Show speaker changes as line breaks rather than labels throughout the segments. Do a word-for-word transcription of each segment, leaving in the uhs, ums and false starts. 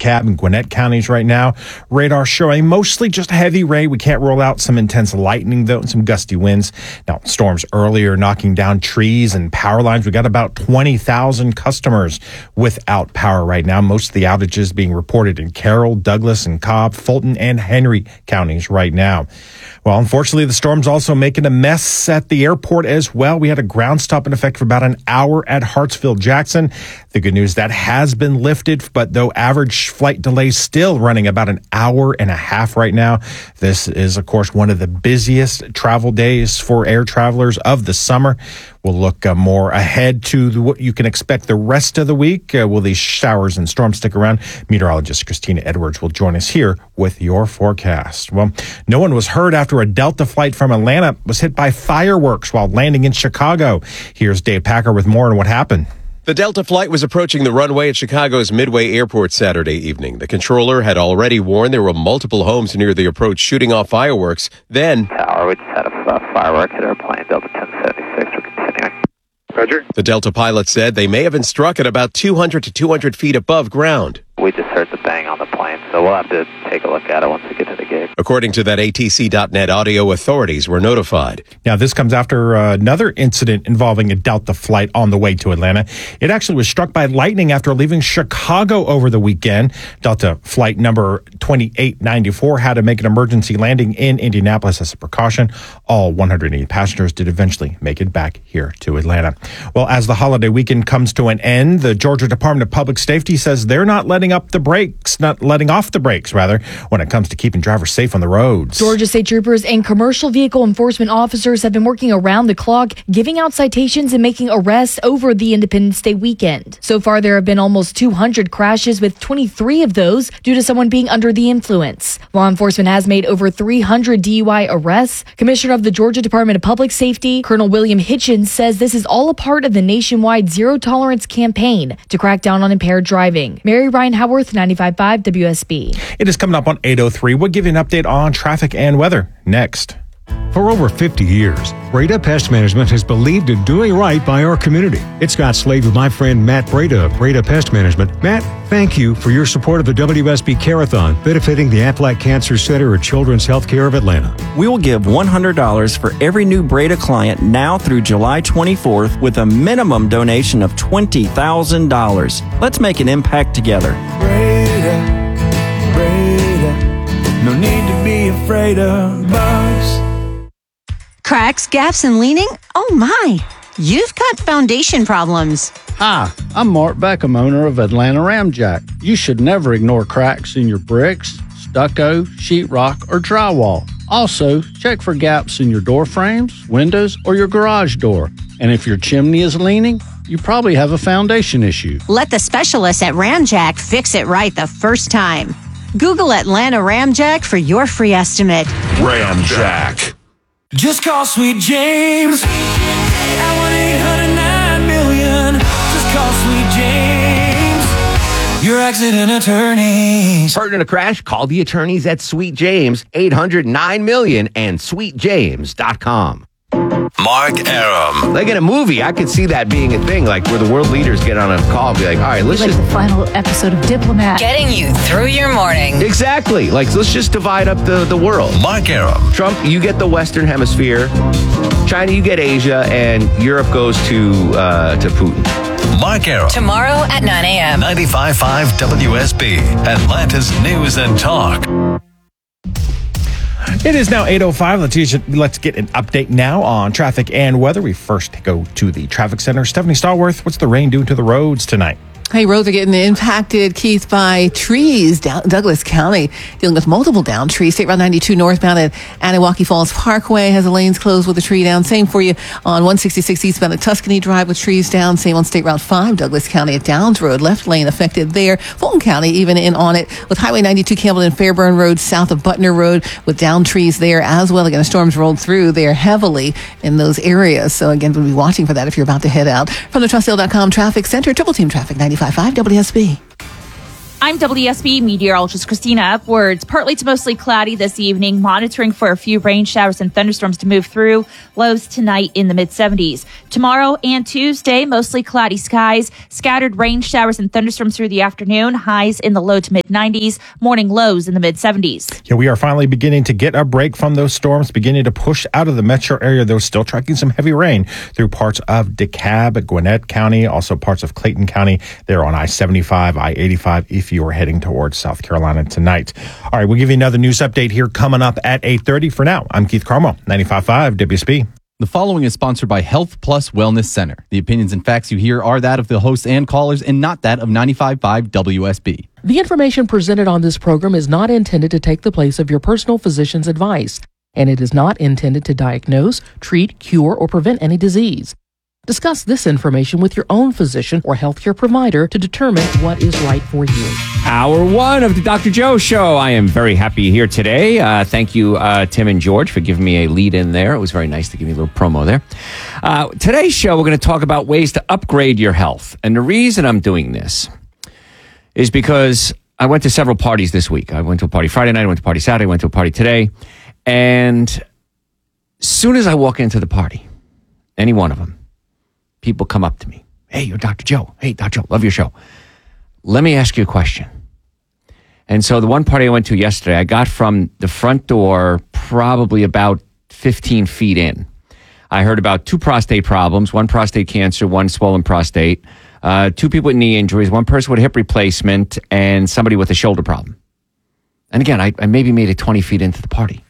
DeKalb and Gwinnett counties right now. Radar showing mostly just heavy rain. We can't rule out some intense lightning, though, and some gusty winds. Now, storms earlier knocking down trees and power lines. We got about twenty thousand customers without power right now. Most of the outages being reported in Carroll, Douglas, and Cobb, Fulton, and Henry counties right now. Well, unfortunately, the storm's also making a mess at the airport as well. We had a ground stop in effect for about an hour at Hartsfield-Jackson. The good news, that has been lifted, but though average flight delays still running about an hour and a half right now. This is, of course, one of the busiest travel days for air travelers of the summer. We'll look uh, more ahead to the, what you can expect the rest of the week. Uh, will these showers and storms stick around? Meteorologist Christina Edwards will join us here with your forecast. Well, no one was hurt after a Delta flight from Atlanta was hit by fireworks while landing in Chicago. Here's Dave Packer with more on what happened.
The Delta flight was approaching the runway at Chicago's Midway Airport Saturday evening. The controller had already warned there were multiple homes near the approach shooting off fireworks. Then,
Tower, we just had a uh, firework hit our plane, Delta ten seventy-six. We're continuing.
Roger.
The Delta pilot said they may have been struck at about two hundred to two hundred feet above ground.
We just heard the bang on the plane, so we'll have to take a look at it once we get to the gate.
According to that A T C dot net audio, authorities were notified.
Now, this comes after uh, another incident involving a Delta flight on the way to Atlanta. It actually was struck by lightning after leaving Chicago over the weekend. Delta flight number twenty-eight ninety-four had to make an emergency landing in Indianapolis as a precaution. All one hundred eighty passengers did eventually make it back here to Atlanta. Well, as the holiday weekend comes to an end, the Georgia Department of Public Safety says they're not letting up the brakes, not letting off the brakes, rather, when it comes to keeping drivers safe on the roads.
Georgia State Troopers and commercial vehicle enforcement officers have been working around the clock, giving out citations and making arrests over the Independence Day weekend. So far, there have been almost two hundred crashes, with twenty-three of those due to someone being under the influence. Law enforcement has made over three hundred D U I arrests. Commissioner of the Georgia Department of Public Safety, Colonel William Hitchens, says this is all a part of the nationwide zero tolerance campaign to crack down on impaired driving. Mary Ryan Howarth, ninety-five point five W S B.
It is coming up on eight oh three. We'll give you an update on traffic and weather next.
For over fifty years, Breda Pest Management has believed in doing right by our community. It's Scott Slade with my friend Matt Breda of Breda Pest Management. Matt, thank you for your support of the W S B Care-a-thon, benefiting the Aflac Cancer Center at Children's Healthcare of Atlanta.
We will give one hundred dollars for every new Breda client now through July twenty-fourth with a minimum donation of twenty thousand dollars. Let's make an impact together.
Breda, Breda, no need to be afraid of bugs.
Cracks, gaps, and leaning? Oh my! You've got foundation problems.
Hi, I'm Mark Beckham, owner of Atlanta Ramjack. You should never ignore cracks in your bricks, stucco, sheetrock, or drywall. Also, check for gaps in your door frames, windows, or your garage door. And if your chimney is leaning, you probably have a foundation issue.
Let the specialists at Ramjack fix it right the first time. Google Atlanta Ramjack for your free estimate.
Ramjack. Just call Sweet James at one eight hundred nine million. Just call Sweet James, your accident attorneys.
Hurt in a crash? Call the attorneys at Sweet James, eight hundred nine million and sweet james dot com.
Mark Arum.
Like in a movie, I could see that being a thing, like where the world leaders get on a call and be like, all right, let's
like
just...
the final episode of Diplomat.
Getting you through your morning.
Exactly. Like, let's just divide up the, the world.
Mark Arum.
Trump, you get the Western Hemisphere. China, you get Asia. And Europe goes to uh, to Putin.
Mark Arum.
Tomorrow at nine a.m.
ninety-five point five W S B. Atlanta's News and Talk.
It is now eight oh five. Let's, let's get an update now on traffic and weather. We first go to the traffic center. Stephanie Stallworth, what's the rain doing to the roads tonight?
Hey, roads are getting impacted, Keith, by trees. Down Douglas County dealing with multiple down trees. State Route ninety-two northbound at Anahuac Falls Parkway has the lanes closed with a tree down. Same for you on one sixty-six eastbound at Tuscany Drive with trees down. Same on State Route five, Douglas County at Downs Road. Left lane affected there. Fulton County even in on it with Highway ninety-two Campbell and Fairburn Road south of Butner Road with down trees there as well. Again, the storms rolled through there heavily in those areas. So again, we'll be watching for that if you're about to head out. From the Trussdale dot com Traffic Center, Triple Team Traffic ninety-five point five W S B.
I'm W S B meteorologist Christina Upwards. Partly to mostly cloudy this evening, monitoring for a few rain showers and thunderstorms to move through. Lows tonight in the mid seventies. Tomorrow and Tuesday, mostly cloudy skies, scattered rain showers and thunderstorms through the afternoon. Highs in the low to mid nineties, morning lows in the mid seventies.
Yeah, we are finally beginning to get a break from those storms, beginning to push out of the metro area, though still tracking some heavy rain through parts of DeKalb, Gwinnett County, also parts of Clayton County. They're on I seventy-five, I eighty-five if you are heading towards South Carolina tonight. All right, we'll give you another news update here coming up at eight thirty. For now, I'm Keith Carmel, ninety-five point five W S B.
The following is sponsored by Health Plus Wellness Center. The opinions and facts you hear are that of the hosts and callers and not that of ninety-five point five W S B.
The information presented on this program is not intended to take the place of your personal physician's advice, and it is not intended to diagnose, treat, cure, or prevent any disease. Discuss this information with your own physician or healthcare provider to determine what is right for you.
Hour one of the Doctor Joe Show. I am very happy here today. Uh, thank you, uh, Tim and George, for giving me a lead in there. It was very nice to give me a little promo there. Uh, today's show, we're going to talk about ways to upgrade your health. And the reason I'm doing this is because I went to several parties this week. I went to a party Friday night, I went to a party Saturday, I went to a party today. And as soon as I walk into the party, any one of them, people come up to me. Hey, you're Doctor Joe. Hey, Doctor Joe, love your show. Let me ask you a question. And so the one party I went to yesterday, I got from the front door probably about fifteen feet in. I heard about two prostate problems, one prostate cancer, one swollen prostate, uh, two people with knee injuries, one person with hip replacement, and somebody with a shoulder problem. And again, I, I maybe made it twenty feet into the party.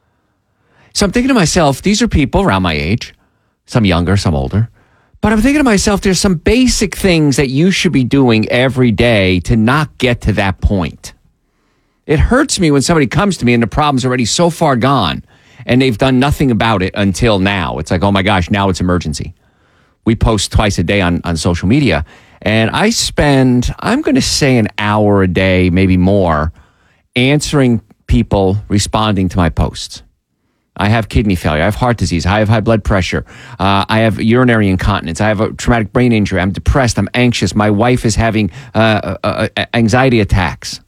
So I'm thinking to myself, these are people around my age, some younger, some older. But I'm thinking to myself, there's some basic things that you should be doing every day to not get to that point. It hurts me when somebody comes to me and the problem's already so far gone and they've done nothing about it until now. It's like, oh my gosh, now it's emergency. We post twice a day on, on social media, and I spend, I'm going to say an hour a day, maybe more, answering people responding to my posts. I have kidney failure. I have heart disease. I have high blood pressure. Uh, I have urinary incontinence. I have a traumatic brain injury. I'm depressed. I'm anxious. My wife is having uh, uh, uh, anxiety attacks.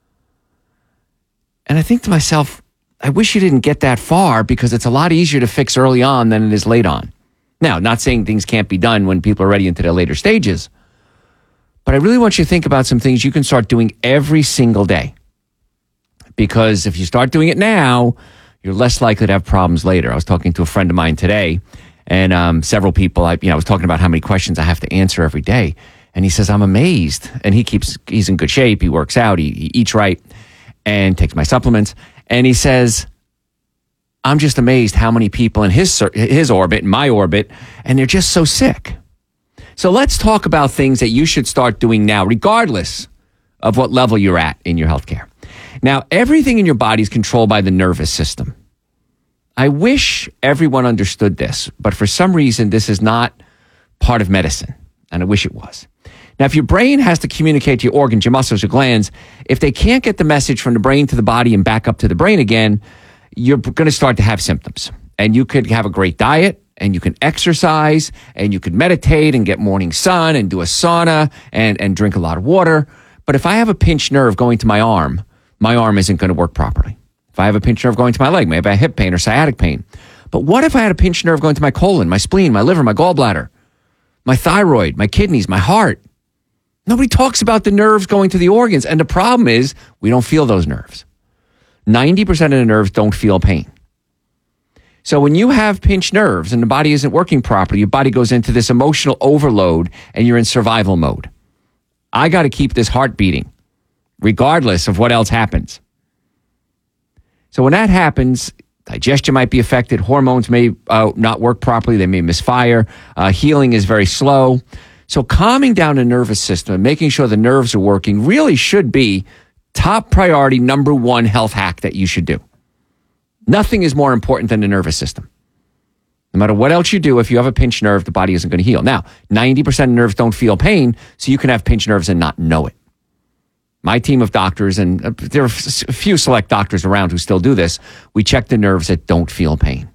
And I think to myself, I wish you didn't get that far, because it's a lot easier to fix early on than it is late on. Now, not saying things can't be done when people are ready into their later stages, but I really want you to think about some things you can start doing every single day. Because if you start doing it now, you're less likely to have problems later. I was talking to a friend of mine today, and um, several people, I, you know, I was talking about how many questions I have to answer every day. And he says, I'm amazed. And he keeps, he's in good shape. He works out. He, he eats right and takes my supplements. And he says, I'm just amazed how many people in his, his orbit, my orbit, and they're just so sick. So let's talk about things that you should start doing now, regardless of what level you're at in your healthcare. Now, everything in your body is controlled by the nervous system. I wish everyone understood this, but for some reason, this is not part of medicine, and I wish it was. Now, if your brain has to communicate to your organs, your muscles, your glands, if they can't get the message from the brain to the body and back up to the brain again, you're going to start to have symptoms. And you could have a great diet, and you can exercise, and you could meditate and get morning sun and do a sauna and, and drink a lot of water. But if I have a pinched nerve going to my arm, my arm isn't going to work properly. If I have a pinched nerve going to my leg, maybe I have hip pain or sciatic pain. But what if I had a pinched nerve going to my colon, my spleen, my liver, my gallbladder, my thyroid, my kidneys, my heart? Nobody talks about the nerves going to the organs. And the problem is we don't feel those nerves. ninety percent of the nerves don't feel pain. So when you have pinched nerves and the body isn't working properly, your body goes into this emotional overload and you're in survival mode. I got to keep this heart beating, regardless of what else happens. So when that happens, digestion might be affected. Hormones may uh, not work properly. They may misfire. Uh, healing is very slow. So calming down the nervous system and making sure the nerves are working really should be top priority, number one health hack that you should do. Nothing is more important than the nervous system. No matter what else you do, if you have a pinched nerve, the body isn't going to heal. Now, ninety percent of nerves don't feel pain, so you can have pinched nerves and not know it. My team of doctors, and there are a few select doctors around who still do this, we check the nerves that don't feel pain.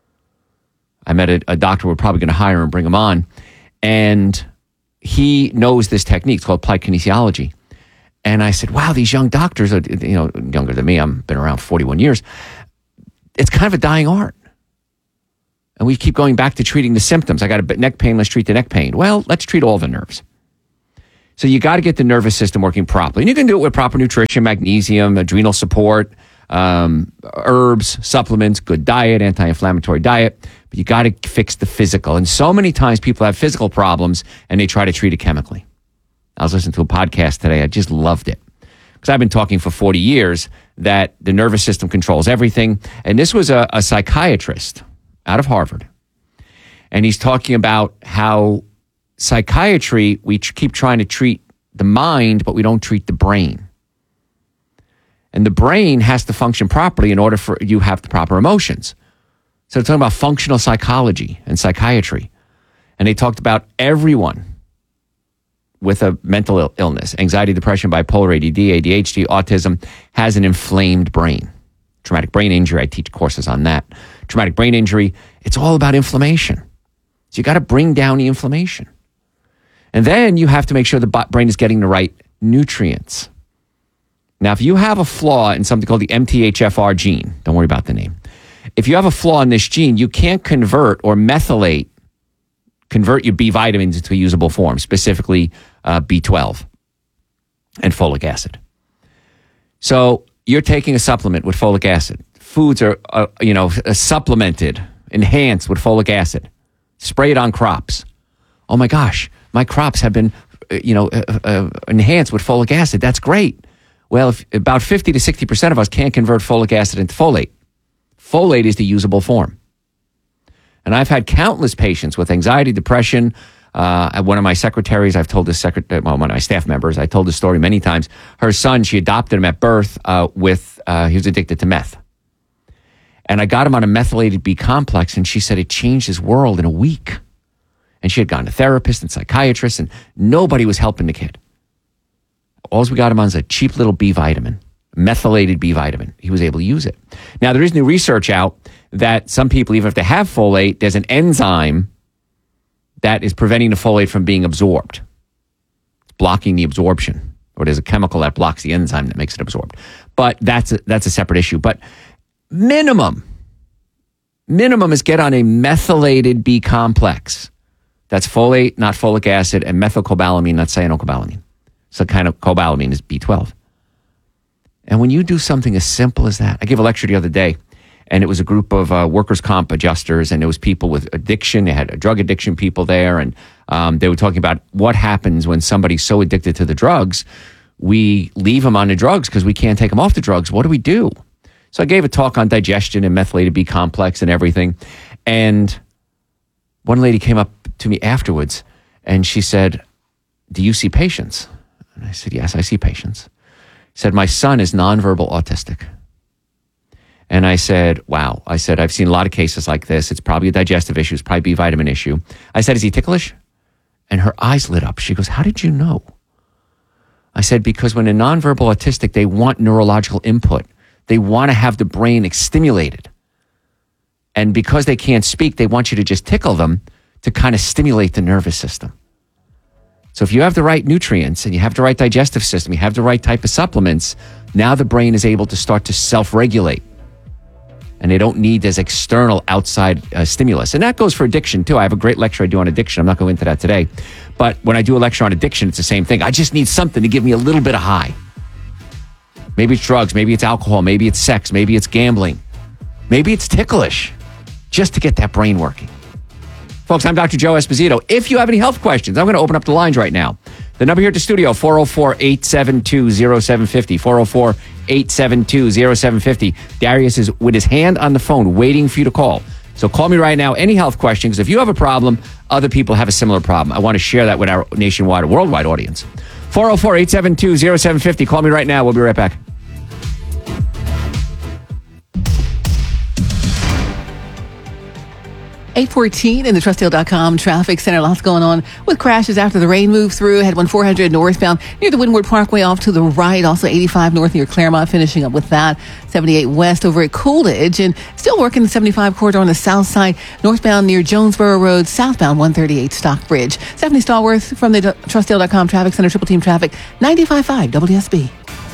I met a, a doctor we're probably going to hire and bring him on, and he knows this technique. It's called applied kinesiology. And I said, wow, these young doctors are, you know, younger than me. I've been around forty-one years. It's kind of a dying art. And we keep going back to treating the symptoms. I got a neck pain, let's treat the neck pain. Well, let's treat all the nerves. So you got to get the nervous system working properly. And you can do it with proper nutrition, magnesium, adrenal support, um, herbs, supplements, good diet, anti-inflammatory diet. But you got to fix the physical. And so many times people have physical problems and they try to treat it chemically. I was listening to a podcast today. I just loved it. Because I've been talking for forty years that the nervous system controls everything. And this was a, a psychiatrist out of Harvard. And he's talking about how psychiatry, we tr- keep trying to treat the mind, but we don't treat the brain. And the brain has to function properly in order for you to have the proper emotions. So they're talking about functional psychology and psychiatry. And they talked about everyone with a mental Ill- illness, anxiety, depression, bipolar, A D D, A D H D, autism, has an inflamed brain. Traumatic brain injury, I teach courses on that. Traumatic brain injury, it's all about inflammation. So you got to bring down the inflammation. And then you have to make sure the brain is getting the right nutrients. Now, if you have a flaw in something called the M T H F R gene, don't worry about the name. If you have a flaw in this gene, you can't convert or methylate, convert your B vitamins into a usable form, specifically uh, B twelve and folic acid. So you're taking a supplement with folic acid. Foods are, uh, you know, supplemented, enhanced with folic acid. Spray it on crops. Oh my gosh, my crops have been, uh, you know, uh, uh, enhanced with folic acid. That's great. Well, if about fifty to sixty percent of us can't convert folic acid into folate. Folate is the usable form. And I've had countless patients with anxiety, depression. Uh, one of my secretaries, I've told this secretary, well, one of my staff members, I told this story many times. Her son, she adopted him at birth uh, with, uh, he was addicted to meth. And I got him on a methylated B complex, and she said it changed his world in a week. And she had gone to therapists and psychiatrists, and nobody was helping the kid. All we got him on is a cheap little B vitamin, methylated B vitamin. He was able to use it. Now, there is new research out that some people, even if they have folate, there's an enzyme that is preventing the folate from being absorbed. It's blocking the absorption. Or there's a chemical that blocks the enzyme that makes it absorbed. But that's a, that's a separate issue. But minimum, minimum is get on a methylated B complex. That's folate, not folic acid, and methylcobalamin, not cyanocobalamin. So kind of cobalamin is B twelve. And when you do something as simple as that, I gave a lecture the other day, and it was a group of uh, workers' comp adjusters, and it was people with addiction. They had drug addiction people there, and um, they were talking about what happens when somebody's so addicted to the drugs, we leave them on the drugs because we can't take them off the drugs. What do we do? So I gave a talk on digestion and methylated B complex and everything, and one lady came up to me afterwards, and she said, do you see patients? And I said, yes, I see patients. She said, my son is nonverbal autistic. And I said, wow. I said, I've seen a lot of cases like this. It's probably a digestive issue. It's probably a B vitamin issue. I said, is he ticklish? And her eyes lit up. She goes, how did you know? I said, because when a nonverbal autistic, they want neurological input. They want to have the brain stimulated. And because they can't speak, they want you to just tickle them to kind of stimulate the nervous system. So if you have the right nutrients and you have the right digestive system, you have the right type of supplements, now the brain is able to start to self-regulate. And they don't need this external outside uh, stimulus. And that goes for addiction too. I have a great lecture I do on addiction. I'm not going into that today. But when I do a lecture on addiction, it's the same thing. I just need something to give me a little bit of high. Maybe it's drugs, maybe it's alcohol, maybe it's sex, maybe it's gambling. Maybe it's ticklish, just to get that brain working. Folks, I'm Doctor Joe Esposito. If you have any health questions, I'm going to open up the lines right now. The number here at the studio, four oh four, eight seven two, oh seven five oh, four oh four, eight seven two, oh seven five oh. Darius is with his hand on the phone waiting for you to call. So call me right now, any health questions. If you have a problem, other people have a similar problem. I want to share that with our nationwide, worldwide audience. four oh four, eight seven two, oh seven five oh. Call me right now. We'll be right back.
eight fourteen in the Trustdale dot com traffic center. Lots going on with crashes after the rain moved through. Head one four hundred northbound near the Windward Parkway off to the right. Also eighty-five north near Claremont, finishing up with that. seventy-eight west over at Coolidge, and still working the seventy-five corridor on the south side. Northbound near Jonesboro Road, southbound one thirty-eight Stockbridge. Stephanie Stallworth from the Trustdale dot com traffic center. Triple team traffic, ninety-five point five W S B.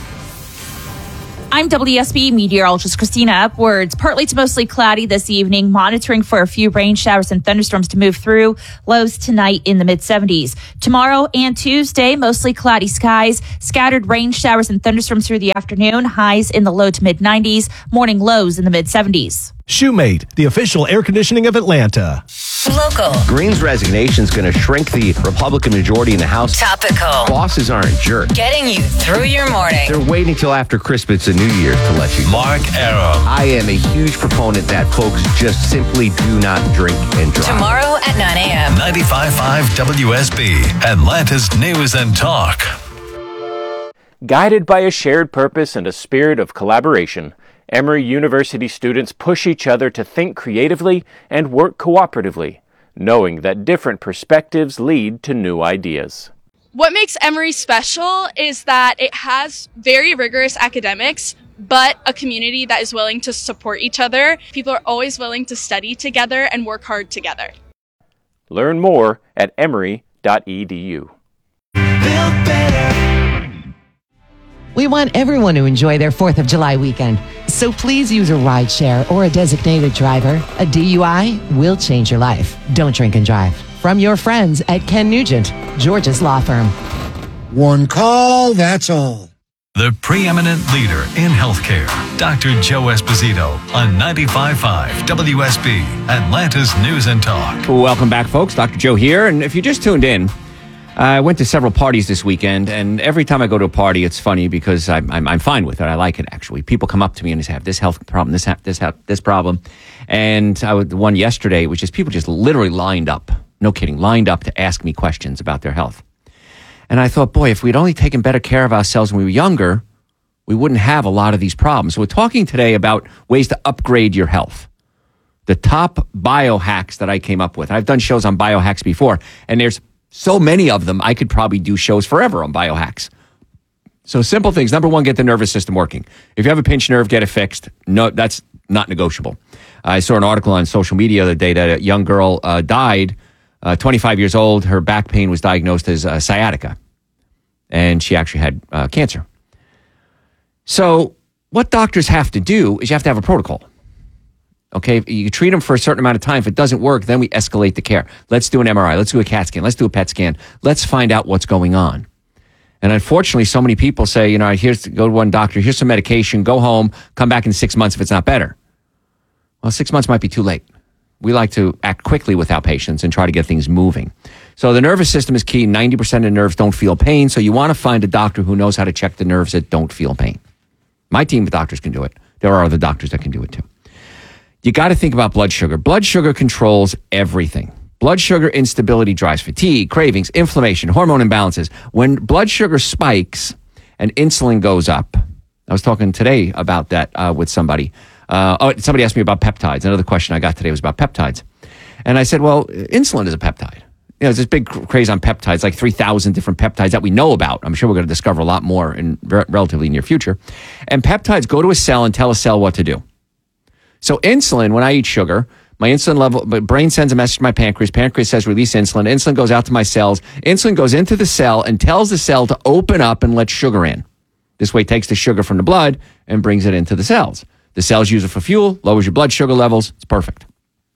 I'm W S B meteorologist Christina Upwards. Partly to mostly cloudy this evening, monitoring for a few rain showers and thunderstorms to move through. Lows tonight in the mid seventies. Tomorrow and Tuesday, mostly cloudy skies. Scattered rain showers and thunderstorms through the afternoon. Highs in the low to mid nineties. Morning lows in the mid seventies.
Shoemate, the official air conditioning of Atlanta.
Local.
Green's resignation is going to shrink the Republican majority in the House.
Topical.
Bosses aren't jerks.
Getting you through your morning.
They're waiting till after Christmas and New Year's to let you go.
Mark Arum.
I am a huge proponent that folks just simply do not drink and drive.
Tomorrow at nine a.m.
ninety-five point five W S B, Atlanta's News and Talk.
Guided by a shared purpose and a spirit of collaboration, Emory University students push each other to think creatively and work cooperatively, knowing that different perspectives lead to new ideas.
What makes Emory special is that it has very rigorous academics, but a community that is willing to support each other. People are always willing to study together and work hard together.
Learn more at emory dot e d u.
We want everyone to enjoy their fourth of July weekend. So please use a rideshare or a designated driver. A D U I will change your life. Don't drink and drive. From your friends at Ken Nugent, Georgia's law firm.
One call, that's all.
The preeminent leader in healthcare, Doctor Joe Esposito on ninety-five point five W S B, Atlanta's News and Talk.
Welcome back, folks. Doctor Joe here. And if you just tuned in, I went to several parties this weekend, and every time I go to a party, it's funny because I'm, I'm, I'm fine with it. I like it, actually. People come up to me and they have this health problem, this ha- this ha- this problem. And I was the one yesterday, which is people just literally lined up, no kidding, lined up to ask me questions about their health. And I thought, boy, if we'd only taken better care of ourselves when we were younger, we wouldn't have a lot of these problems. So we're talking today about ways to upgrade your health. The top biohacks that I came up with. I've done shows on biohacks before, and there's so many of them, I could probably do shows forever on biohacks. So simple things. Number one, get the nervous system working. If you have a pinched nerve, get it fixed. No, that's not negotiable. I saw an article on social media the other day that a young girl uh, died, uh, twenty-five years old. Her back pain was diagnosed as uh, sciatica, and she actually had uh, cancer. So what doctors have to do is you have to have a protocol. Okay, you treat them for a certain amount of time. If it doesn't work, then we escalate the care. Let's do an M R I. Let's do a CAT scan. Let's do a P E T scan. Let's find out what's going on. And unfortunately, so many people say, you know, here's go to one doctor, here's some medication, go home, come back in six months if it's not better. Well, six months might be too late. We like to act quickly with our patients and try to get things moving. So the nervous system is key. ninety percent of nerves don't feel pain. So you want to find a doctor who knows how to check the nerves that don't feel pain. My team of doctors can do it. There are other doctors that can do it too. You got to think about blood sugar. Blood sugar controls everything. Blood sugar instability drives fatigue, cravings, inflammation, hormone imbalances. When blood sugar spikes and insulin goes up, I was talking today about that uh, with somebody. Uh, oh, somebody asked me about peptides. Another question I got today was about peptides. And I said, well, insulin is a peptide. You know, there's this big craze on peptides, like three thousand different peptides that we know about. I'm sure we're going to discover a lot more in re- relatively near future. And peptides go to a cell and tell a cell what to do. So insulin, when I eat sugar, my insulin level, my brain sends a message to my pancreas. Pancreas says release insulin. Insulin goes out to my cells. Insulin goes into the cell and tells the cell to open up and let sugar in. This way it takes the sugar from the blood and brings it into the cells. The cells use it for fuel, lowers your blood sugar levels. It's perfect.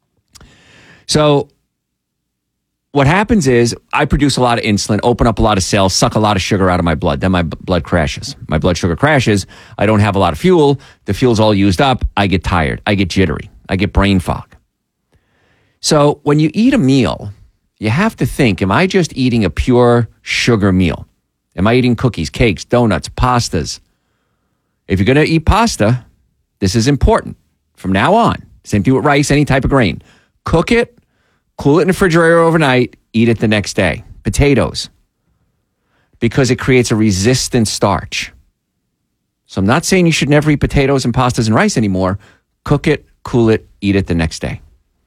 So what happens is I produce a lot of insulin, open up a lot of cells, suck a lot of sugar out of my blood. Then my b- blood crashes. My blood sugar crashes. I don't have a lot of fuel. The fuel's all used up. I get tired. I get jittery. I get brain fog. So when you eat a meal, you have to think, am I just eating a pure sugar meal? Am I eating cookies, cakes, donuts, pastas? If you're going to eat pasta, this is important. From now on, same thing with rice, any type of grain. Cook it. Cool it in the refrigerator overnight, eat it the next day. Potatoes, because it creates a resistant starch. So I'm not saying you should never eat potatoes and pastas and rice anymore. Cook it, cool it, eat it the next day.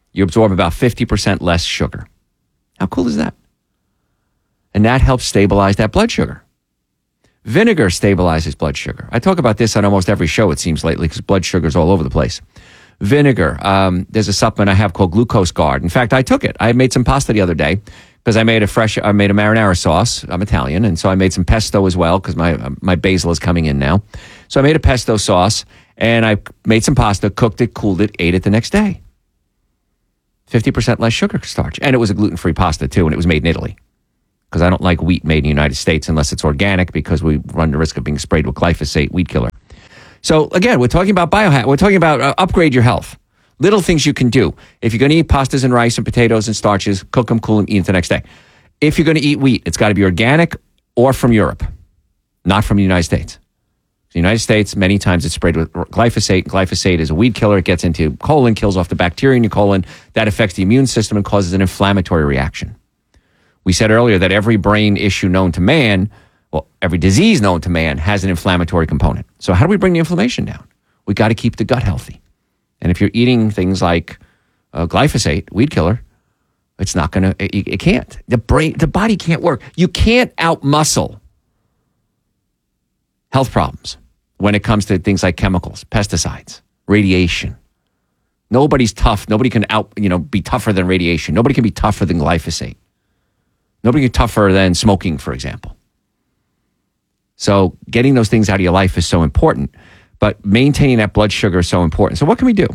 You absorb about fifty percent less sugar. How cool is that? And that helps stabilize that blood sugar. Vinegar stabilizes blood sugar. I talk about this on almost every show, it seems, lately, because blood sugar is all over the place. Vinegar. Um, there's a supplement I have called Glucose Guard. In fact, I took it. I made some pasta the other day because I made a fresh, I made a marinara sauce. I'm Italian, and so I made some pesto as well because my my basil is coming in now. So I made a pesto sauce, and I made some pasta, cooked it, cooled it, ate it the next day. fifty percent less sugar starch. And it was a gluten-free pasta, too, and it was made in Italy. Because I don't like wheat made in the United States unless it's organic, because we run the risk of being sprayed with glyphosate, weed killer. So, again, we're talking about biohack. We're talking about uh, upgrade your health. Little things you can do. If you're going to eat pastas and rice and potatoes and starches, cook them, cool them, eat it the next day. If you're going to eat wheat, it's got to be organic or from Europe, not from the United States. The United States, many times it's sprayed with glyphosate. Glyphosate is a weed killer. It gets into colon, kills off the bacteria in your colon. That affects the immune system and causes an inflammatory reaction. We said earlier that every brain issue known to man, well, every disease known to man has an inflammatory component. So how do we bring the inflammation down? We got to keep the gut healthy. And if you're eating things like uh, glyphosate, weed killer, it's not going to, it, it can't. The brain, the body can't work. You can't outmuscle health problems when it comes to things like chemicals, pesticides, radiation. Nobody's tough. Nobody can out, you know, be tougher than radiation. Nobody can be tougher than glyphosate. Nobody can be tougher than smoking, for example. So getting those things out of your life is so important, but maintaining that blood sugar is so important. So what can we do?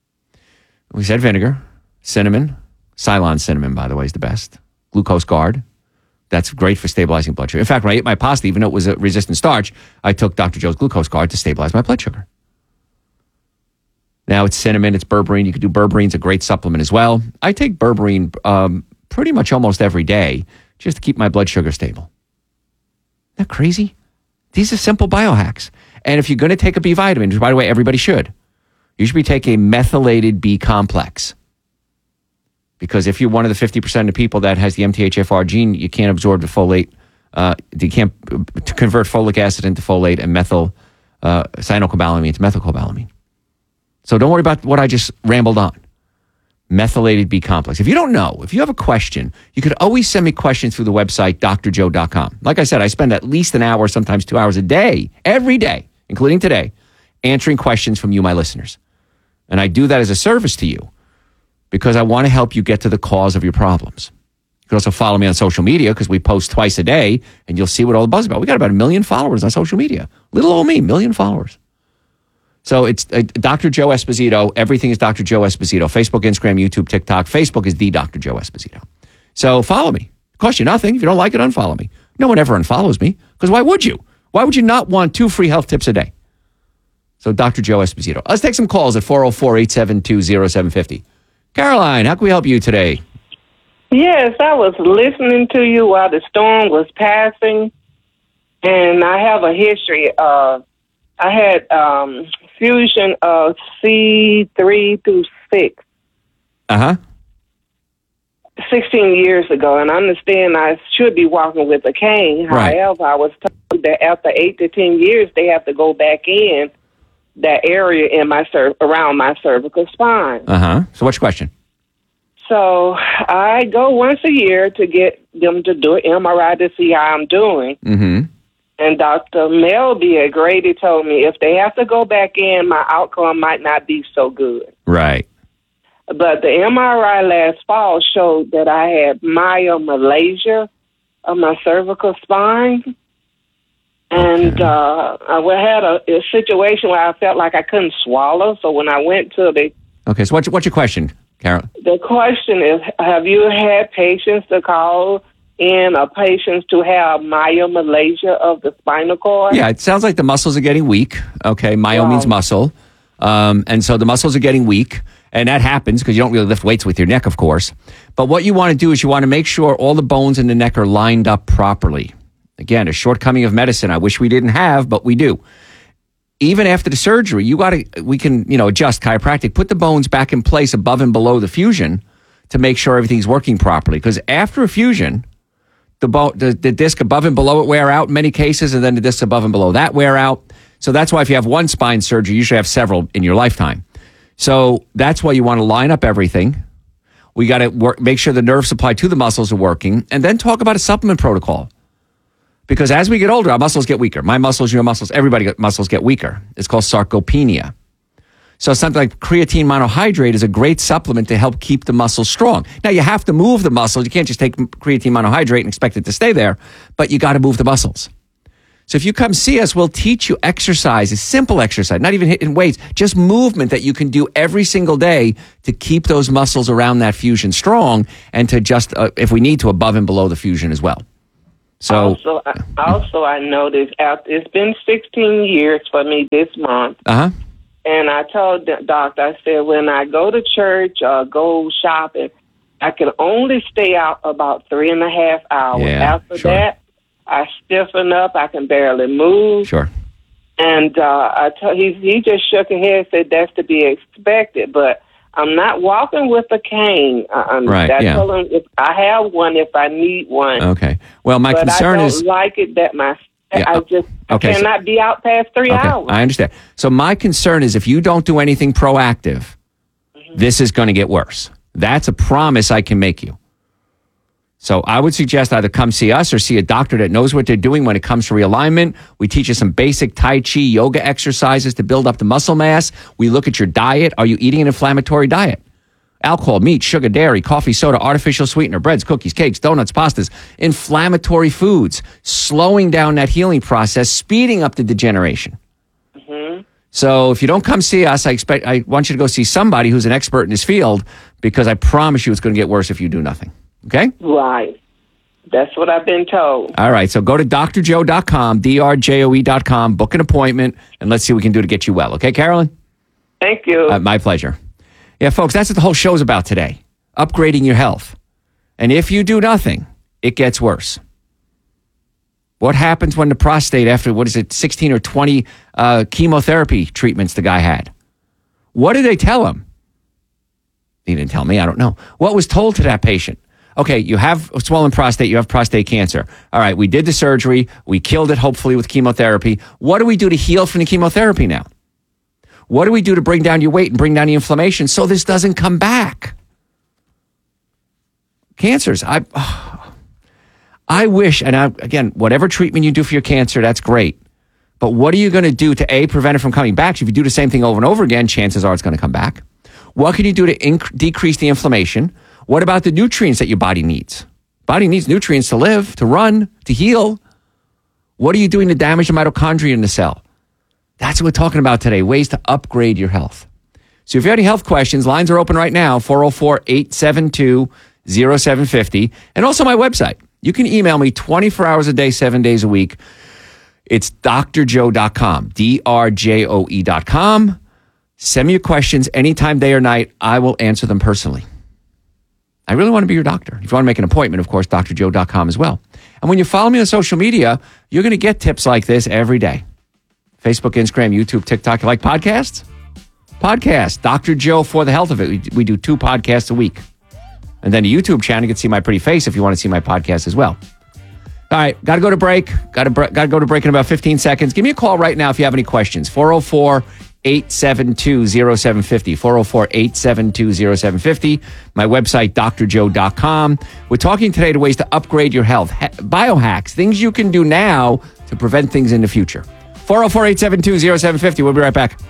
We said vinegar, cinnamon, Ceylon cinnamon, by the way, is the best. Glucose Guard. That's great for stabilizing blood sugar. In fact, when I ate my pasta, even though it was a resistant starch, I took Doctor Joe's Glucose Guard to stabilize my blood sugar. Now it's cinnamon, it's berberine. You could do berberine, a great supplement as well. I take berberine um, pretty much almost every day just to keep my blood sugar stable. Isn't that crazy? These are simple biohacks. And if you're going to take a B vitamin, which by the way, everybody should, you should be taking a methylated B complex. Because if you're one of the fifty percent of people that has the M T H F R gene, you can't absorb the folate. Uh, you can't convert folic acid into folate and methyl uh, cyanocobalamin into methylcobalamin. So don't worry about what I just rambled on. Methylated B complex. If you don't know, if you have a question, you could always send me questions through the website, d r joe dot com. Like I said, I spend at least an hour, sometimes two hours a day, every day, including today, answering questions from you, my listeners. And I do that as a service to you because I want to help you get to the cause of your problems. You can also follow me on social media because we post twice a day and you'll see what all the buzz is about. We got about a million followers on social media. Little old me, million followers. So it's uh, Doctor Joe Esposito. Everything is Doctor Joe Esposito. Facebook, Instagram, YouTube, TikTok. Facebook is the Doctor Joe Esposito. So follow me. It costs you nothing. If you don't like it, unfollow me. No one ever unfollows me because why would you? Why would you not want two free health tips a day? So Doctor Joe Esposito. Let's take some calls at four oh four, eight seven two, oh seven five oh. Caroline, how can we help you today?
Yes, I was listening to you while the storm was passing, and I have a history. Uh, I had um, fusion of C three through six.
Uh-huh.
sixteen years ago, and I understand I should be walking with a cane.
Right.
However, I was told that after eight to ten years, they have to go back in that area in my cer- around my cervical spine.
Uh-huh. So what's your question?
So I go once a year to get them to do an M R I to see how I'm doing.
Mm-hmm.
And Doctor Melby at Grady told me if they have to go back in, my outcome might not be so good.
Right.
But the M R I last fall showed that I had myomalacia of my cervical spine. And okay. uh, I had a, a situation where I felt like I couldn't swallow. So when I went to the...
Okay, so what's, what's your question, Carol?
The question is, have you had patients to call in or patients to have myomalacia of the spinal cord?
Yeah, it sounds like the muscles are getting weak. Okay, myo
Wow.
means muscle. Um, and so the muscles are getting weak. And that happens because you don't really lift weights with your neck, of course. But what you want to do is you want to make sure all the bones in the neck are lined up properly. Again, a shortcoming of medicine I wish we didn't have, but we do. Even after the surgery, you got to, we can, you know, adjust chiropractic, put the bones back in place above and below the fusion to make sure everything's working properly. Because after a fusion, the, bone, the the disc above and below it wear out in many cases, and then the disc above and below that wear out. So that's why if you have one spine surgery, you usually have several in your lifetime. So that's why you want to line up everything, We got to work, make sure the nerve supply to the muscles are working, and then talk about a supplement protocol. Because as we get older, our muscles get weaker. My muscles, your muscles, everybody muscles get weaker. It's called sarcopenia. So something like creatine monohydrate is a great supplement to help keep the muscles strong. Now, you have to move the muscles. You can't just take creatine monohydrate and expect it to stay there, but you got to move the muscles. So if you come see us, we'll teach you exercises, simple exercise, not even hitting weights, just movement that you can do every single day to keep those muscles around that fusion strong and to just, uh, if we need to, above and below the fusion as well. So
also, I, also I noticed after, it's been sixteen years for me this month.
Uh-huh.
And I told the doctor, I said, when I go to church or go shopping, I can only stay out about three and a half hours.
Yeah,
After
sure.
that, I stiffen up. I can barely move.
Sure.
And uh, I told, he, he just shook his head and said that's to be expected. But I'm not walking with a cane. I'm,
Right,
I
yeah.
told him if I have one if I need one.
Okay. Well, my
but
concern
I don't
is...
like it that my
Yeah,
I just
okay,
I
so-
cannot be out past three
Okay,
hours.
I understand. So my concern is if you don't do anything proactive, this is going to get worse. That's a promise I can make you. So I would suggest either come see us or see a doctor that knows what they're doing when it comes to realignment. We teach you some basic Tai Chi yoga exercises to build up the muscle mass. We look at your diet. Are you eating an inflammatory diet? Alcohol, meat, sugar, dairy, coffee, soda, artificial sweetener, breads, cookies, cakes, donuts, pastas, inflammatory foods, slowing down that healing process, speeding up the degeneration.
Mm-hmm.
So if you don't come see us, I expect I want you to go see somebody who's an expert in this field because I promise you it's going to get worse if you do nothing. Okay?
Right. That's what I've been told.
All right. So go to D R joe dot com, D R J O E dot com, book an appointment, and let's see what we can do to get you well. Okay, Carolyn?
Thank you.
Uh, my pleasure. Yeah, folks, that's what the whole show's about today. Upgrading your health. And if you do nothing, it gets worse. What happens when the prostate, after, what is it, sixteen or twenty uh, chemotherapy treatments the guy had? What did they tell him? He didn't tell me. I don't know. What was told to that patient? Okay, you have a swollen prostate. You have prostate cancer. All right, we did the surgery. We killed it, hopefully, with chemotherapy. What do we do to heal from the chemotherapy now? What do we do to bring down your weight and bring down the inflammation so this doesn't come back? Cancers. I, oh, I wish, and I, again, whatever treatment you do for your cancer, that's great. But what are you going to do to, A, prevent it from coming back? If you do the same thing over and over again, chances are it's going to come back. What can you do to inc- decrease the inflammation? What about the nutrients that your body needs? Body needs nutrients to live, to run, to heal. What are you doing to damage the mitochondria in the cell? That's what we're talking about today, ways to upgrade your health. So if you have any health questions, lines are open right now, four oh four, eight seven two, oh seven five oh. And also my website. You can email me twenty-four hours a day, seven days a week. It's D R joe dot com, D R J O E dot com. Send me your questions anytime, day or night. I will answer them personally. I really want to be your doctor. If you want to make an appointment, of course, D R joe dot com as well. And when you follow me on social media, you're going to get tips like this every day. Facebook, Instagram, YouTube, TikTok. You like podcasts? Podcast. Doctor Joe for the health of it. We, we do two podcasts a week. And then a YouTube channel, you can see my pretty face if you want to see my podcast as well. All right, got to go to break. Got to got to go to break in about fifteen seconds. Give me a call right now if you have any questions. four oh four, eight seven two, oh seven five oh. four oh four, eight seven two, oh seven five oh. My website, D R joe dot com. We're talking today to ways to upgrade your health. He- biohacks, things you can do now to prevent things in the future. four oh four, eight seven two, oh seven five oh. We'll be right back.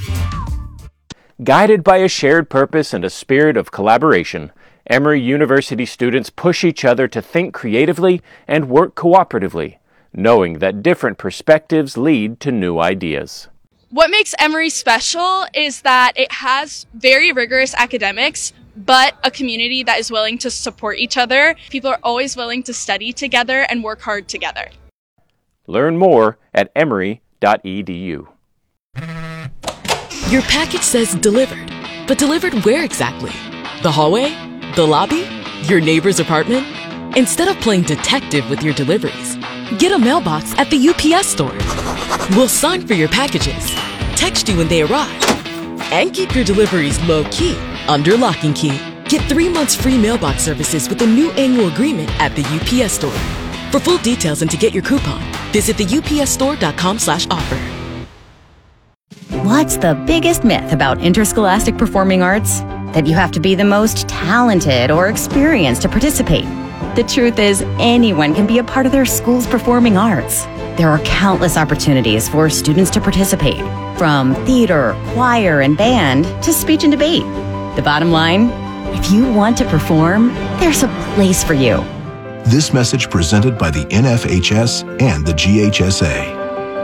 Guided by a shared purpose and a spirit of collaboration, Emory University students push each other to think creatively and work cooperatively, knowing that different perspectives lead to new ideas.
What makes Emory special is that it has very rigorous academics, but a community that is willing to support each other. People are always willing to study together and work hard together.
Learn more at emory dot e d u.
Your package says delivered, but delivered where exactly? The hallway? The lobby? Your neighbor's apartment? Instead of playing detective with your deliveries, get a mailbox at the U P S store. We'll sign for your packages, text you when they arrive, and keep your deliveries low-key under lock and key. Get three months free mailbox services with a new annual agreement at the U P S store. For full details and to get your coupon, visit the U P S store dot com slash offer.
What's the biggest myth about interscholastic performing arts? that you have to be the most talented or experienced to participate. The truth is, anyone can be a part of their school's performing arts. There are countless opportunities for students to participate, from theater, choir, and band to speech and debate. The bottom line, if you want to perform, there's a place for you.
This message presented by the N F H S and the G H S A.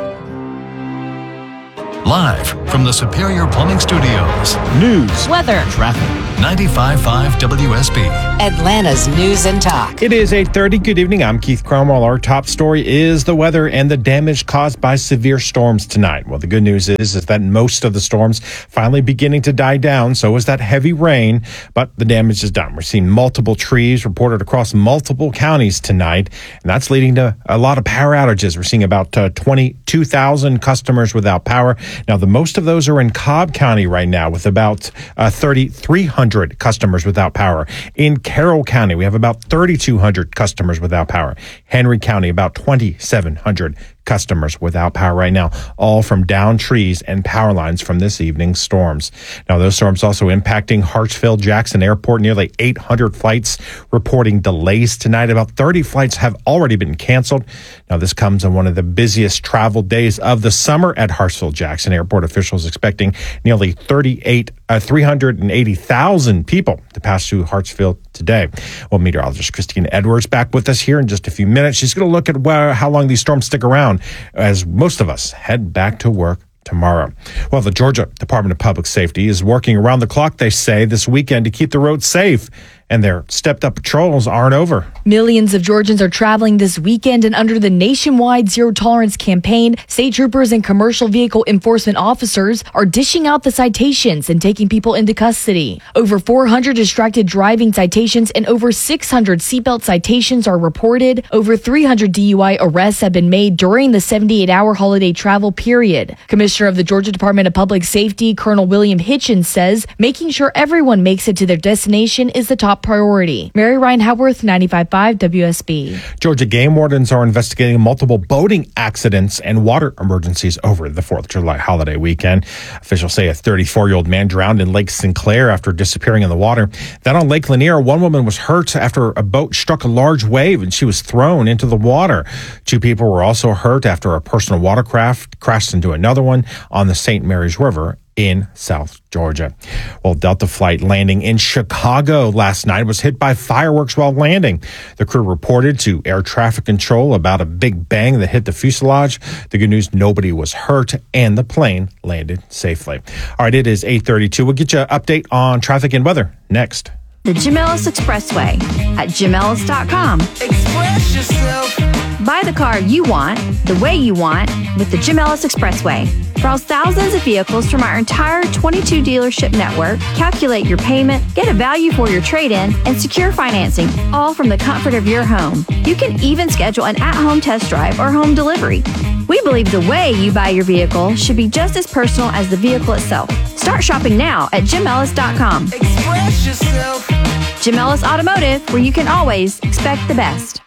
Live from the Superior Plumbing Studios.
News,
weather,
traffic. ninety-five point five W S B.
Atlanta's News and Talk.
It is eight thirty. Good evening. I'm Keith Cromwell. Our top story is the weather and the damage caused by severe storms tonight. Well, the good news is, is that most of the storms finally beginning to die down. So is that heavy rain, but the damage is done. We're seeing multiple trees reported across multiple counties tonight, and that's leading to a lot of power outages. We're seeing about uh, twenty-two thousand customers without power. Now, the most of those are in Cobb County right now, with about uh, thirty-three hundred customers without power. In Carroll County, we have about thirty-two hundred customers without power. Henry County, about twenty-seven hundred customers without power right now, all from downed trees and power lines from this evening's storms. Now, those storms also impacting Hartsfield-Jackson Airport. Nearly eight hundred flights reporting delays tonight. About thirty flights have already been canceled. Now, this comes on one of the busiest travel days of the summer at Hartsfield-Jackson Airport. Officials expecting nearly thirty-eight, uh, three hundred eighty thousand people to pass through Hartsfield today. Well, meteorologist Christine Edwards back with us here in just a few minutes. She's going to look at where, how long these storms stick around as most of us head back to work tomorrow. Well, the Georgia Department of Public Safety is working around the clock, they say, this weekend to keep the roads safe. And their stepped-up patrols aren't over.
Millions of Georgians are traveling this weekend, and under the nationwide Zero Tolerance campaign, state troopers and commercial vehicle enforcement officers are dishing out the citations and taking people into custody. Over four hundred distracted driving citations and over six hundred seatbelt citations are reported. Over three hundred D U I arrests have been made during the seventy-eight hour holiday travel period. Commissioner of the Georgia Department of Public Safety, Colonel William Hitchens, says making sure everyone makes it to their destination is the top priority. Mary Ryan Howarth, ninety-five point five W S B.
Georgia game wardens are investigating multiple boating accidents and water emergencies over the fourth of July holiday weekend. Officials say a thirty-four-year-old man drowned in Lake Sinclair after disappearing in the water. Then on Lake Lanier, one woman was hurt after a boat struck a large wave and she was thrown into the water. Two people were also hurt after a personal watercraft crashed into another one on the Saint Mary's River in South Georgia. Well, Delta flight landing in Chicago last night was hit by fireworks while landing. The crew reported to air traffic control about a big bang that hit the fuselage. The good news, nobody was hurt and the plane landed safely. All right, it is eight thirty-two. We'll get you an update on traffic and weather next.
The Jim Ellis Expressway at jim ellis dot com. Express yourself. Buy the car you want, the way you want, with the Jim Ellis Expressway. Browse thousands of vehicles from our entire twenty-two dealership network, calculate your payment, get a value for your trade-in, and secure financing, all from the comfort of your home. You can even schedule an at-home test drive or home delivery. We believe the way you buy your vehicle should be just as personal as the vehicle itself. Start shopping now at jim ellis dot com. Express yourself. Jim Ellis Automotive, where you can always expect the best.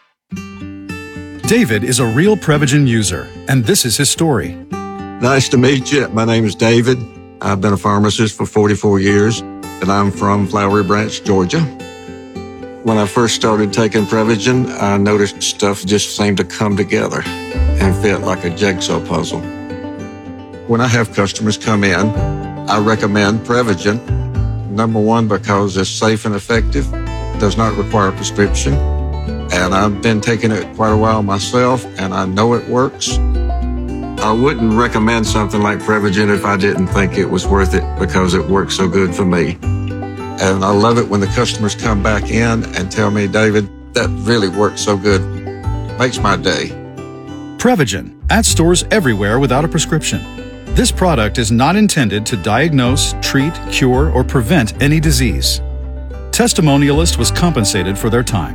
David is a real Prevagen user, and this is his story.
Nice to meet you. My name is David. I've been a pharmacist for forty-four years, and I'm from Flowery Branch, Georgia. When I first started taking Prevagen, I noticed stuff just seemed to come together and fit like a jigsaw puzzle. When I have customers come in, I recommend Prevagen. Number one, because it's safe and effective, does not require a prescription, and I've been taking it quite a while myself, and I know it works. I wouldn't recommend something like Prevagen if I didn't think it was worth it because it works so good for me. And I love it when the customers come back in and tell me, David, that really works so good. Makes my day.
Prevagen, at stores everywhere without a prescription. This product is not intended to diagnose, treat, cure, or prevent any disease. Testimonialist was compensated for their time.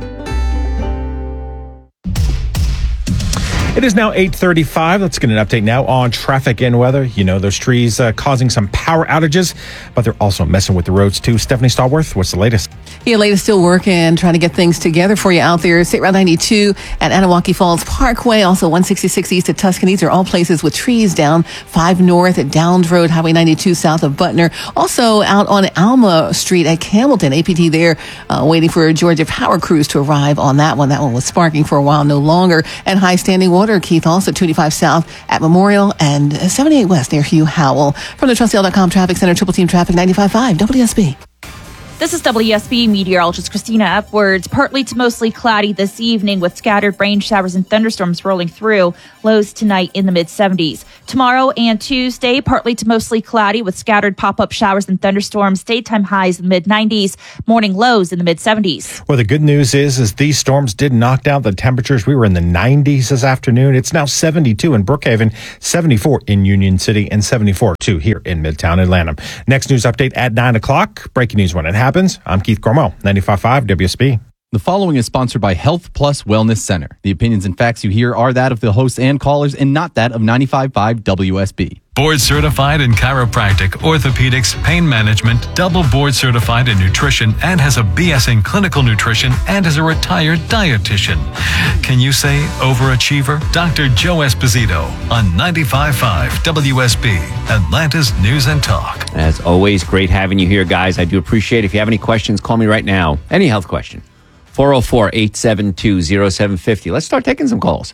It is now eight thirty-five. Let's get an update now on traffic and weather. You know, those trees uh, causing some power outages, but they're also messing with the roads too. Stephanie Stallworth, what's the latest?
Yeah, Lada's still working, trying to get things together for you out there. State Route ninety-two at Anahuac Falls Parkway, also one sixty-six east of Tuscany. These are all places with trees down. five north at Downs Road, Highway ninety-two south of Butner. Also out on Alma Street at Campbellton, A P T there, uh, waiting for Georgia Power Crews to arrive on that one. That one was sparking for a while, no longer. And high standing water, Keith, also two eighty-five south at Memorial and seventy-eight west near Hugh Howell. From the Trust L dot com Traffic Center, Triple Team Traffic ninety-five point five W S B.
This is W S B meteorologist Christina Upwards. Partly to mostly cloudy this evening with scattered rain showers and thunderstorms rolling through. Lows tonight in the mid seventies. Tomorrow and Tuesday, partly to mostly cloudy with scattered pop-up showers and thunderstorms. Daytime highs in the mid nineties. Morning lows in the mid seventies.
Well, the good news is, is these storms did knock down the temperatures. We were in the nineties this afternoon. It's now seventy-two in Brookhaven, seventy-four in Union City, and seventy-four, too, here in Midtown Atlanta. Next news update at nine o'clock. Breaking news when it happens. happens. I'm Keith Cormel, ninety-five point five W S B.
The following is sponsored by Health Plus Wellness Center. The opinions and facts you hear are that of the hosts and callers and not that of ninety-five point five W S B.
Board certified in chiropractic, orthopedics, pain management, double board certified in nutrition, and has a B S in clinical nutrition and is a retired dietitian. Can you say overachiever? Doctor Joe Esposito on ninety-five point five W S B, Atlanta's News and Talk.
As always, great having you here, guys. I do appreciate it. If you have any questions, call me right now. Any health question. four oh four, eight seven two, oh seven five oh. Let's start taking some calls.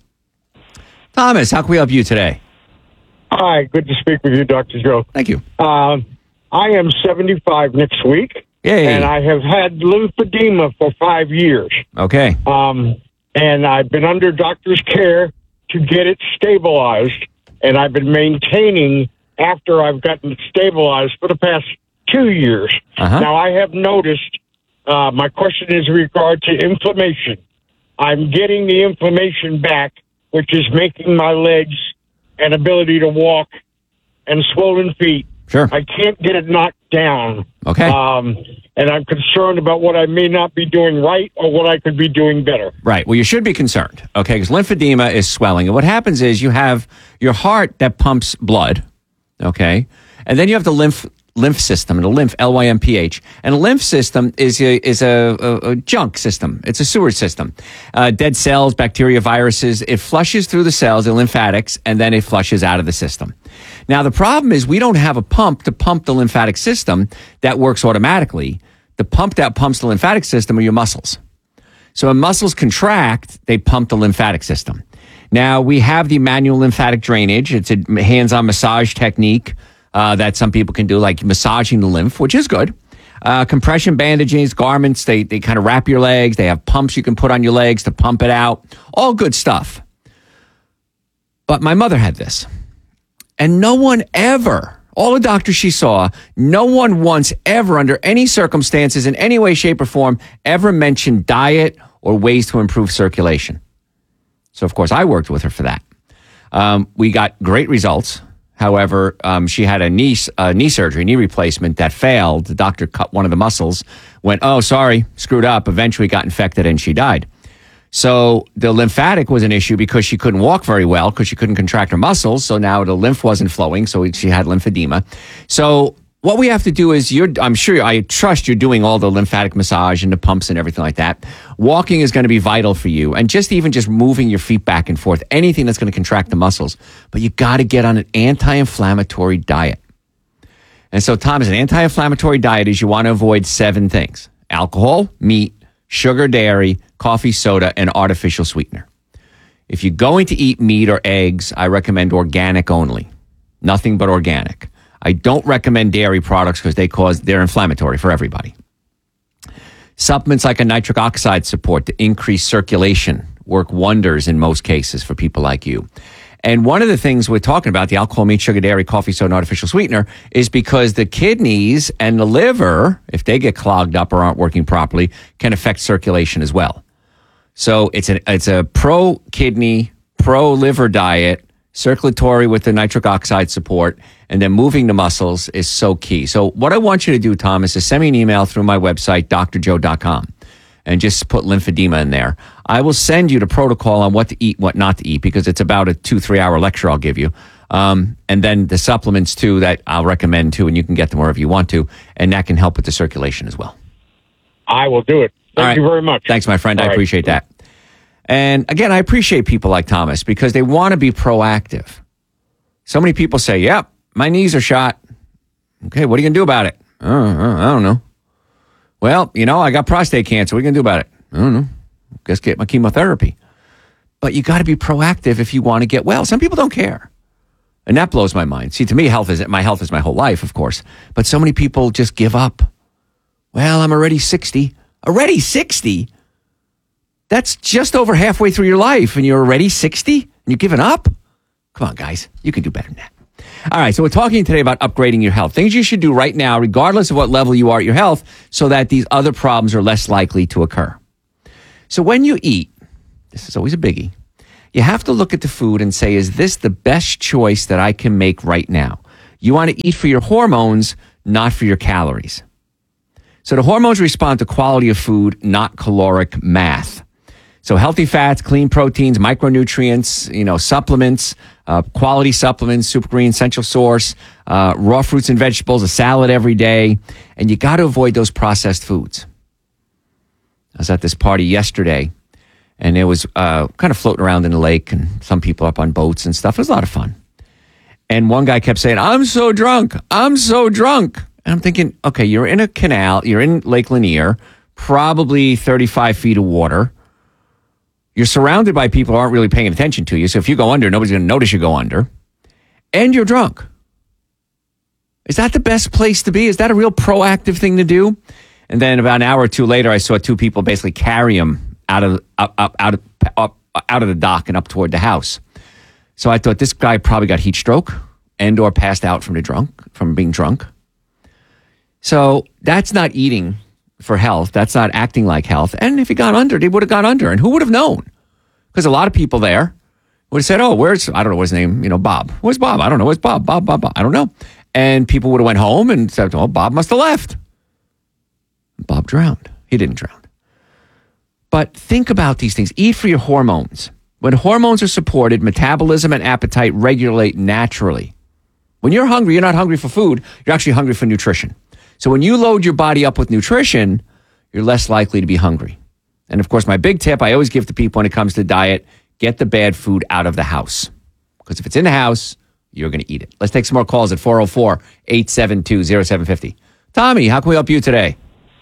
Thomas, how can we help you today?
Hi, good to speak with you, Doctor Joe.
Thank you.
Uh, I am seventy-five next week,
Yay.
and I have had lymphedema for five years.
Okay.
Um, and I've been under doctor's care to get it stabilized, and I've been maintaining after I've gotten it stabilized for the past two years.
Uh-huh.
Now, I have noticed, uh, my question is in regard to inflammation. I'm getting the inflammation back, which is making my legs and ability to walk and swollen feet.
Sure.
I can't get it knocked down.
Okay.
Um, and I'm concerned about what I may not be doing right or what I could be doing better.
Right. Well, you should be concerned, okay, because lymphedema is swelling. And what happens is you have your heart that pumps blood, okay, and then you have the lymph lymph system, and a lymph, L Y M P H. And a lymph system is a, is a, a, a junk system. It's a sewer system. Uh, dead cells, bacteria, viruses, it flushes through the cells, the lymphatics, and then it flushes out of the system. Now, the problem is we don't have a pump to pump the lymphatic system that works automatically. The pump that pumps the lymphatic system are your muscles. So when muscles contract, they pump the lymphatic system. Now, we have the manual lymphatic drainage. It's a hands-on massage technique Uh, that some people can do, like massaging the lymph, which is good. Uh, compression bandages, garments, they, they kind of wrap your legs. They have pumps you can put on your legs to pump it out. All good stuff. But my mother had this. And no one ever, all the doctors she saw, no one once ever under any circumstances in any way, shape, or form ever mentioned diet or ways to improve circulation. So, of course, I worked with her for that. Um, we got great results. However, um, she had a knee, uh, knee surgery, knee replacement that failed. The doctor cut one of the muscles, went, oh, sorry, screwed up, eventually got infected, and she died. So the lymphatic was an issue because she couldn't walk very well because she couldn't contract her muscles. So now the lymph wasn't flowing, so she had lymphedema. So what we have to do is, you're, I'm sure, I trust you're doing all the lymphatic massage and the pumps and everything like that. Walking is going to be vital for you. And just even just moving your feet back and forth, anything that's going to contract the muscles. But you got to get on an anti-inflammatory diet. And so, Thomas, an anti-inflammatory diet is you want to avoid seven things: alcohol, meat, sugar, dairy, coffee, soda, and artificial sweetener. If you're going to eat meat or eggs, I recommend organic only. Nothing but organic. I don't recommend dairy products because they cause, they're inflammatory for everybody. Supplements like a nitric oxide support to increase circulation work wonders in most cases for people like you. And one of the things we're talking about, the alcohol, meat, sugar, dairy, coffee, soda, and artificial sweetener, is because the kidneys and the liver, if they get clogged up or aren't working properly, can affect circulation as well. So it's a, it's a pro-kidney, pro-liver diet, circulatory with the nitric oxide support, and then moving the muscles is so key. So what I want you to do, Thomas, is send me an email through my website, d r joe dot com, and just put lymphedema in there. I will send you the protocol on what to eat, what not to eat, because it's about a two, three hour lecture I'll give you. Um, and then the supplements too that I'll recommend too, and you can get them wherever you want to, and that can help with the circulation as well.
I will do it. Thank
All right.
you very much.
Thanks, my friend.
All
I
right.
appreciate that. And again, I appreciate people like Thomas because they want to be proactive. So many people say, yep, my knees are shot. Okay, what are you going to do about it? Uh, uh, I don't know. Well, you know, I got prostate cancer. What are you going to do about it? I don't know. Guess get my chemotherapy. But you got to be proactive if you want to get well. Some people don't care. And that blows my mind. See, to me, health is my health is my whole life, of course. But so many people just give up. Well, I'm already sixty. Already sixty? That's just over halfway through your life, and you're already sixty? And you're giving up? Come on, guys. You can do better than that. All right, so we're talking today about upgrading your health. Things you should do right now, regardless of what level you are at your health, so that these other problems are less likely to occur. So when you eat, this is always a biggie, you have to look at the food and say, is this the best choice that I can make right now? You want to eat for your hormones, not for your calories. So the hormones respond to quality of food, not caloric math. So healthy fats, clean proteins, micronutrients, you know, supplements, uh, quality supplements, Super Green, Essential Source, uh, raw fruits and vegetables, a salad every day. And you got to avoid those processed foods. I was at this party yesterday, and it was uh, kind of floating around in the lake, and some people up on boats and stuff. It was a lot of fun. And one guy kept saying, I'm so drunk. I'm so drunk. And I'm thinking, okay, you're in a canal. You're in Lake Lanier, probably thirty-five feet of water. You're surrounded by people who aren't really paying attention to you. So if you go under, nobody's going to notice you go under. And you're drunk. Is that the best place to be? Is that a real proactive thing to do? And then about an hour or two later, I saw two people basically carry him out of up, up, out of up, out of the dock and up toward the house. So I thought this guy probably got heat stroke and or passed out from the drunk from being drunk. So that's not eating for health. That's not acting like health. And if he got under, they would have gone under. And who would have known? Because a lot of people there would have said, oh, where's, I don't know what his name, you know, Bob. Where's Bob? I don't know. Where's Bob? Bob, Bob, Bob. I don't know. And people would have went home and said, oh, Bob must have left. Bob drowned. He didn't drown. But think about these things. Eat for your hormones. When hormones are supported, metabolism and appetite regulate naturally. When you're hungry, you're not hungry for food. You're actually hungry for nutrition. So when you load your body up with nutrition, you're less likely to be hungry. And of course, my big tip I always give to people when it comes to diet, get the bad food out of the house. Because if it's in the house, you're going to eat it. Let's take some more calls at four oh four, eight seven two, oh seven five oh. Tommy, how can we help you today?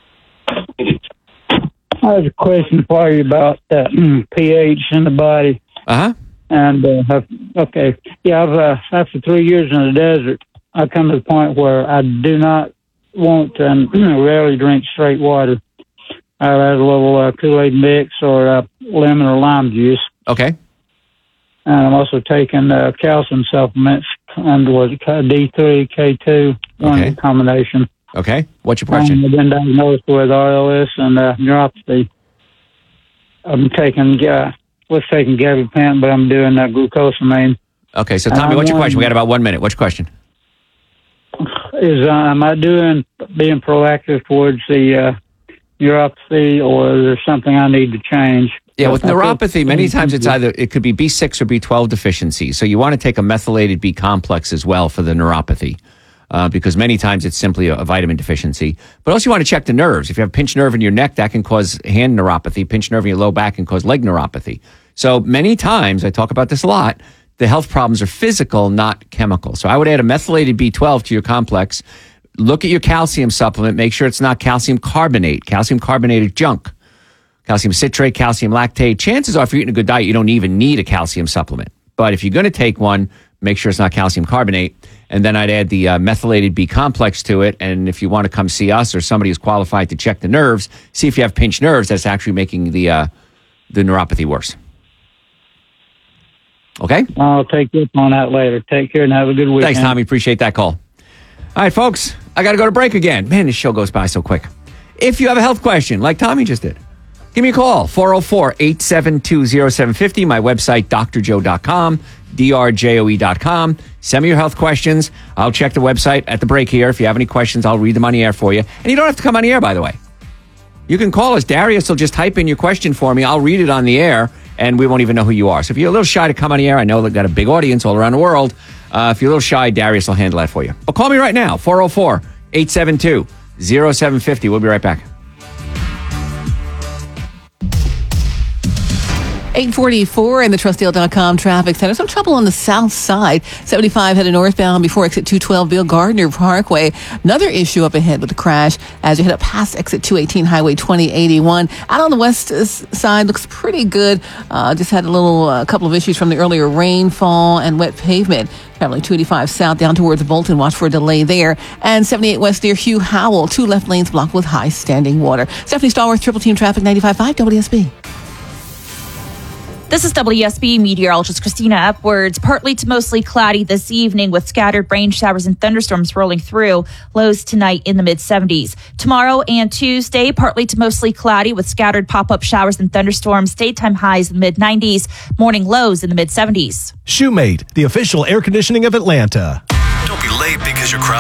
I have a question for you about uh, pH in the body.
Uh-huh.
And, uh, I've, okay, yeah, I've, uh, after three years in the desert, I come to the point where I do not want and rarely drink straight water. I'll add a little uh, Kool-Aid mix or uh, lemon or lime juice.
Okay.
And I'm also taking uh, calcium supplements and was D three, K two, one
Okay.
combination.
Okay. What's your question?
Um, I've been diagnosed with R L S and uh, neuropathy. I'm taking, uh, was taking gabapentin, but I'm doing uh, glucosamine.
Okay, so Tommy,
Uh,
what's your
one-
question? We got about one minute. What's your question?
Is uh, am I doing being proactive towards the uh, neuropathy, or is there something I need to change?
Yeah, with
I feel-
neuropathy, many times it's either, it could be B six or B twelve deficiency. So you want to take a methylated B complex as well for the neuropathy. Uh, because many times it's simply a, a vitamin deficiency. But also you want to check the nerves. If you have a pinched nerve in your neck, that can cause hand neuropathy. Pinched nerve in your low back can cause leg neuropathy. So many times, I talk about this a lot, the health problems are physical, not chemical. So I would add a methylated B twelve to your complex. Look at your calcium supplement. Make sure it's not calcium carbonate. Calcium carbonate is junk. Calcium citrate, calcium lactate. Chances are if you're eating a good diet, you don't even need a calcium supplement. But if you're going to take one, make sure it's not calcium carbonate. And then I'd add the uh, methylated B complex to it. And if you want to come see us or somebody who's qualified to check the nerves, see if you have pinched nerves, that's actually making the uh, the neuropathy worse. Okay?
I'll take you up on that later. Take care and have a good weekend.
Thanks, Tommy. Appreciate that call. All right, folks, I got to go to break again. Man, this show goes by so quick. If you have a health question, like Tommy just did, give me a call, four oh four, eight seven two, oh seven five oh, my website, d r joe dot com, D R J O E dot com. Send me your health questions. I'll check the website at the break here. If you have any questions, I'll read them on the air for you. And you don't have to come on the air, by the way. You can call us. Darius will just type in your question for me. I'll read it on the air, and we won't even know who you are. So if you're a little shy to come on the air, I know they've got a big audience all around the world. Uh, if you're a little shy, Darius will handle that for you. But call me right now, four oh four, eight seven two, oh seven five oh. We'll be right back.
eight forty-four in the Trustdale dot com traffic center. Some trouble on the south side. seventy-five headed northbound before exit two twelve Bill Gardner Parkway. Another issue up ahead with the crash as you head up past exit two eighteen Highway twenty eighty-one. Out on the west side looks pretty good. Uh, just had a little uh, couple of issues from the earlier rainfall and wet pavement. Traveling two eighty-five south down towards Bolton. Watch for a delay there. And seventy-eight west near Hugh Howell. Two left lanes blocked with high standing water. Stephanie Stallworth, Triple Team Traffic, ninety-five point five W S B.
This is W S B meteorologist Christina Upwards. Partly to mostly cloudy this evening with scattered rain showers and thunderstorms rolling through. Lows tonight in the mid seventies. Tomorrow and Tuesday, partly to mostly cloudy with scattered pop-up showers and thunderstorms. Daytime highs in the mid nineties. Morning lows in the mid seventies.
Shoemate, the official air conditioning of Atlanta.
Don't be late because you're crossing